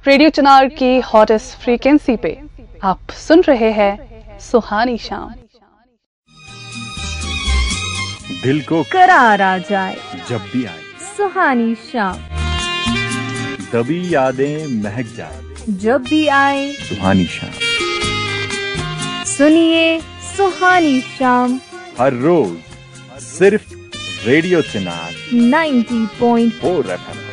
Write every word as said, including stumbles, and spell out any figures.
Radio चिनार की hottest frequency पे आप सुन रहे हैं सुहानी शाम। दिल को करार आ जाए जब भी आए सुहानी शाम, दबी यादें महक जाए जब भी आए सुहानी शाम। सुनिए सुहानी शाम हर रोज सिर्फ रेडियो चिनार ninety point four F M.